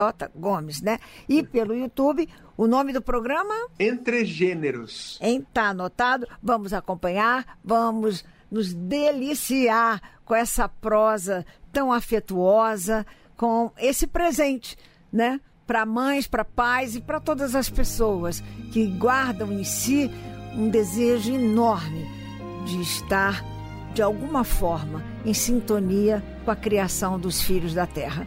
Gomes, né? E pelo YouTube, o nome do programa? Entre Gêneros. Tá anotado, vamos acompanhar, vamos nos deliciar com essa prosa tão afetuosa, com esse presente, né? Para mães, para pais e para todas as pessoas que guardam em si um desejo enorme de estar, de alguma forma, em sintonia com a criação dos filhos da terra.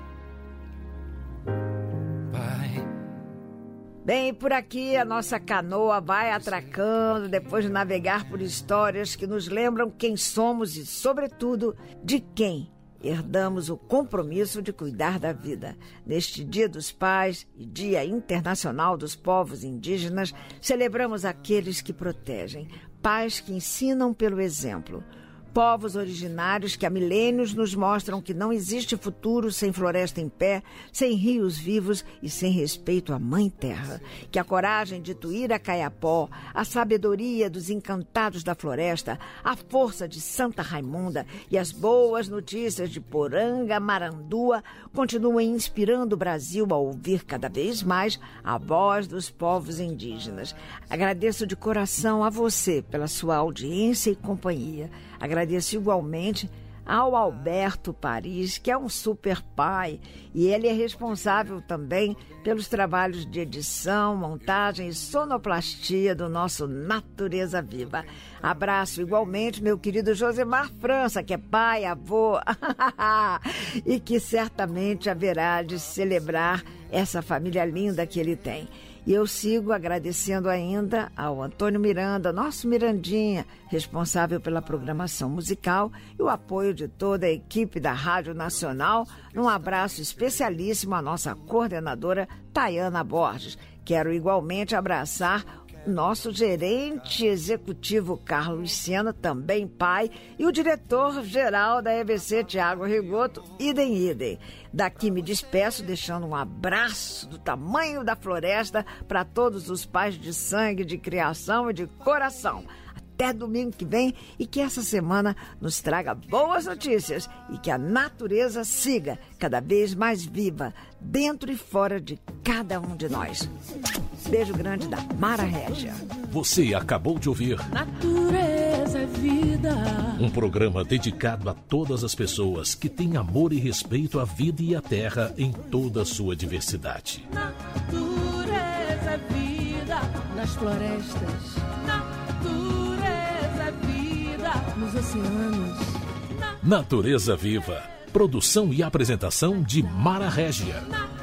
Bem, por aqui a nossa canoa vai atracando depois de navegar por histórias que nos lembram quem somos e, sobretudo, de quem herdamos o compromisso de cuidar da vida. Neste Dia dos Pais e Dia Internacional dos Povos Indígenas, celebramos aqueles que protegem, pais que ensinam pelo exemplo. Povos originários que há milênios nos mostram que não existe futuro sem floresta em pé, sem rios vivos e sem respeito à Mãe Terra. Que a coragem de Tuíra Caiapó, a sabedoria dos encantados da floresta, a força de Santa Raimunda e as boas notícias de Poranga, Marandua continuem inspirando o Brasil a ouvir cada vez mais a voz dos povos indígenas. Agradeço de coração a você pela sua audiência e companhia. Agradeço igualmente ao Alberto Paris, que é um super pai, e ele é responsável também pelos trabalhos de edição, montagem e sonoplastia do nosso Natureza Viva. Abraço igualmente meu querido Josemar França, que é pai, avô, e que certamente haverá de celebrar essa família linda que ele tem. E eu sigo agradecendo ainda ao Antônio Miranda, nosso Mirandinha, responsável pela programação musical e o apoio de toda a equipe da Rádio Nacional. Um abraço especialíssimo à nossa coordenadora, Tayana Borges. Quero igualmente abraçar nosso gerente executivo, Carlos Sena, também pai, e o diretor-geral da EBC, Tiago Rigoto, idem. Daqui me despeço, deixando um abraço do tamanho da floresta para todos os pais de sangue, de criação e de coração. Até domingo que vem e que essa semana nos traga boas notícias e que a natureza siga cada vez mais viva dentro e fora de cada um de nós. Beijo grande da Mara Régia. Você acabou de ouvir Natureza é Vida, um programa dedicado a todas as pessoas que têm amor e respeito à vida e à terra em toda a sua diversidade. natureza é vida, nas florestas, natureza é vida, nos oceanos. Natureza Viva. Produção e apresentação de Mara Régia.